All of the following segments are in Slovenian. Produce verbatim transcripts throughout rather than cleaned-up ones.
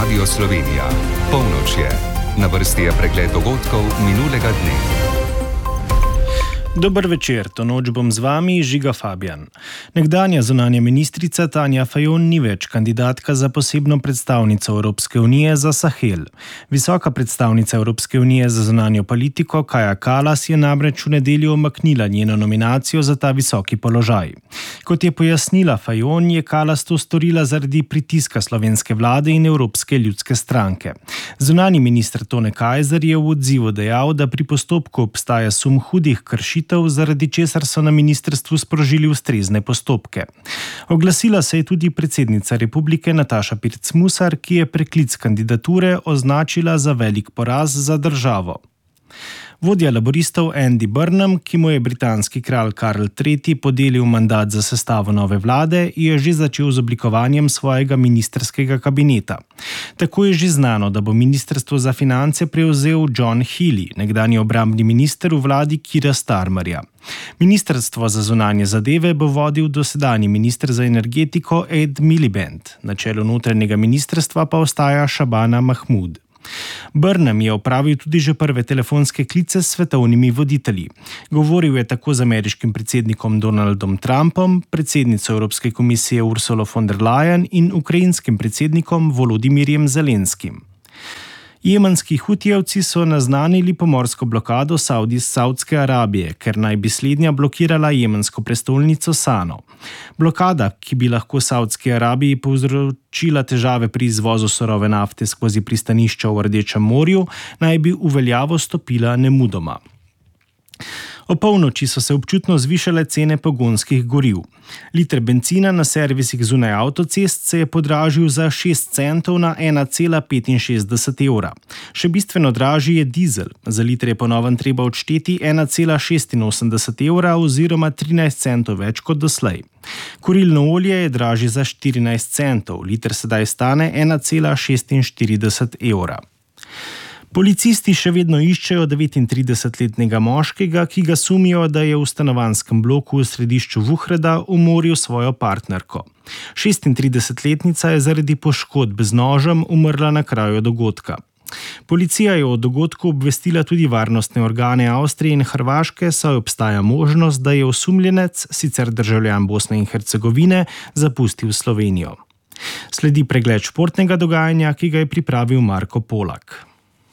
Radio Slovenija. Polnoč je. Na vrsti je pregled dogodkov minulega dne. Dober večer, to noč bom z vami, Žiga Fabijan. Nekdanja zunanja ministrica Tanja Fajon ni več kandidatka za posebno predstavnico Evropske unije za Sahel. Visoka predstavnica Evropske unije za zunanjo politiko Kaja Kallas je namreč v nedeljo umaknila njeno nominacijo za ta visoki položaj. Kot je pojasnila Fajon, je Kallas to storila zaradi pritiska slovenske vlade in Evropske ljudske stranke. Zunanji minister Tone Kajzer je v odzivu dejal, da pri postopku obstaja sum hudih kršitev, zaradi česar so na ministrstvu sprožili ustrezne postopke. Oglasila se je tudi predsednica republike Nataša Pirc Musar, ki je preklic kandidature označila za velik poraz za državo. Vodja laboristov Andy Burnham, ki mu je britanski kralj Karl tretji podelil mandat za sestavo nove vlade, je že začel z oblikovanjem svojega ministrskega kabineta. Tako je že znano, da bo ministrstvo za finance prevzel John Healey, nekdanji obrambni minister v vladi Keira Starmerja. Ministrstvo za zunanje zadeve bo vodil dosedanji minister za energetiko Ed Miliband, na čelu notranjega ministrstva pa ostaja Shabana Mahmood. Burnham je opravil tudi že prve telefonske klice s svetovnimi voditelji. Govoril je tako z ameriškim predsednikom Donaldom Trumpom, predsednico Evropske komisije Ursulo von der Leyen in ukrajinskim predsednikom Volodimirjem Zelenskim. Jemenski hutijevci so naznanili pomorsko blokado Saudi Saudske Arabije, ker naj bi slednja blokirala jemensko prestolnico Sano. Blokada, ki bi lahko Saudski Arabiji povzročila težave pri izvozu surove nafte skozi pristanišča v Rdečem morju, naj bi v veljavo stopila nemudoma. O polnoči so se občutno zvišale cene pogonskih goriv. Liter bencina na servisih zunaj avtocest se je podražil za šest centov na ena cela petinšestdeset evra. Še bistveno dražji je dizel. Za liter je po novem treba odšteti ena cela šestinosemdeset evra oziroma trinajst centov več kot doslej. Kurilno olje je dražje za štirinajst centov. Liter sedaj stane ena cela šestinštirideset evra. Policisti še vedno iščejo devetintridesetletnega moškega, ki ga sumijo, da je v stanovanjskem bloku v središču Vuhreda umoril svojo partnerko. šestintridesetletnica je zaradi poškodb z nožem umrla na kraju dogodka. Policija je o dogodku obvestila tudi varnostne organe Avstrije in Hrvaške, saj obstaja možnost, da je osumljenec, sicer državljan Bosne in Hercegovine, zapustil Slovenijo. Sledi pregled športnega dogajanja, ki ga je pripravil Marko Polak.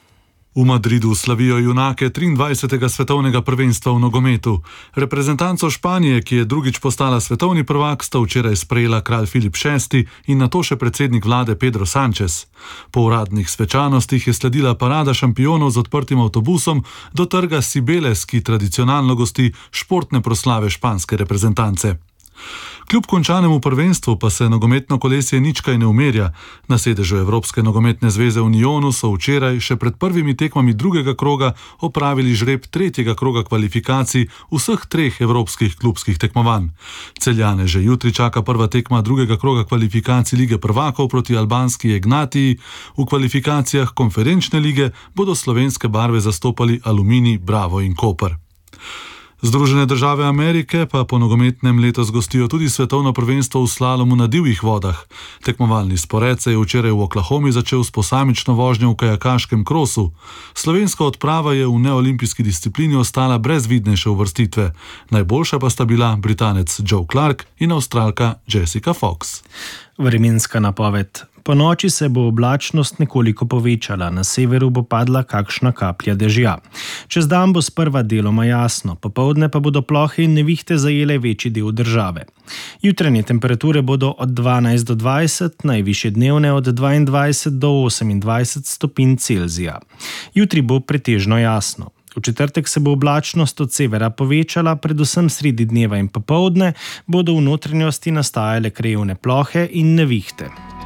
V Madridu slavijo junake triindvajsetega svetovnega prvenstva v nogometu. Reprezentanco Španije, ki je drugič postala svetovni prvak, sta včeraj sprejela kralj Filip šesti in nato še predsednik vlade Pedro Sánchez. Po uradnih svečanostih je sledila parada šampionov z odprtim avtobusom do trga Cibeles, ki tradicionalno gosti športne proslave španske reprezentance. Kljub končanemu prvenstvu pa se nogometno kolesje nič kaj ne umerja. Na sedežu Evropske nogometne zveze v Nyonu so včeraj še pred prvimi tekmami drugega kroga opravili žreb tretjega kroga kvalifikacij vseh treh evropskih klubskih tekmovanj. Celjane že jutri čaka prva tekma drugega kroga kvalifikacij Lige prvakov proti albanski Ignatiji. V kvalifikacijah konferenčne lige bodo slovenske barve zastopali Aluminij, Bravo in Koper. Združene države Amerike pa po nogometnem letos gostijo tudi svetovno prvenstvo v slalomu na divjih vodah. Tekmovalni spored se je včeraj v Oklahomi začel s posamično vožnjo v kajakaškem krosu. Slovenska odprava je v neolimpijski disciplini ostala brez vidnejše uvrstitve. Najboljša pa sta bila Britanec Joe Clark in Avstralka Jessica Fox. Vremenska napoved. Po noči se bo oblačnost nekoliko povečala, na severu bo padla kakšna kaplja dežja. Čez dan bo sprva deloma jasno, popoldne pa bodo plohe in nevihte zajele večji del države. Jutranje temperature bodo od dvanajst do dvajset, najvišje dnevne od dvaindvajset do osemindvajset stopinj Celzija. Jutri bo pretežno jasno. V četrtek se bo oblačnost od severa povečala, predvsem sredi dneva in popoldne bodo v notranjosti nastajale krajevne plohe in nevihte.